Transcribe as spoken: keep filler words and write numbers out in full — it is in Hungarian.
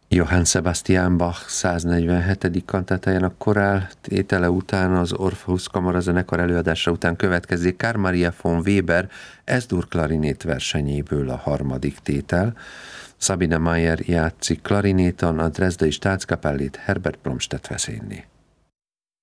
Johann Sebastian Bach száznegyvenhetedik kantátájának korál tétele után az Orpheus Kamarazenekar előadása után következik Carl Maria von Weber S-dur klarinét versenyéből a harmadik tétel. Sabine Meyer játszik klarinéton, a Dresdai Staatskapellét Herbert Bromstedt vezényli.